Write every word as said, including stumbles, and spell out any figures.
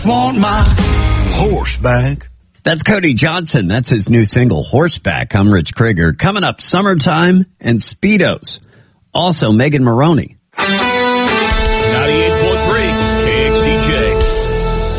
Want my horseback. That's Cody Johnson. That's his new single, Horseback. I'm Rich Krieger. Coming up, summertime and Speedos. Also, Megan Maroney.